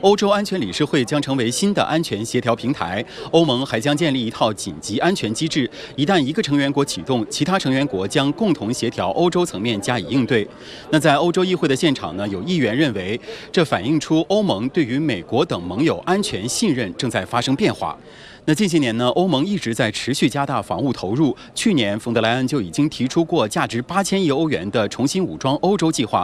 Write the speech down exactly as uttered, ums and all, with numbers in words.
欧洲安全理事会将成为新的安全协调平台。欧盟还将建立一套紧急安全机制，一旦一个成员国启动，其他成员国将共同协调欧洲层面加以应对。那在欧洲议会的现场呢，有议员认为，这反映出欧盟对于美国等盟友安全信任正在发生变化。那近些年呢，欧盟一直在持续加大防务投入。去年，冯德莱恩就已经提出过价值八千亿欧元的重新武装欧洲计划。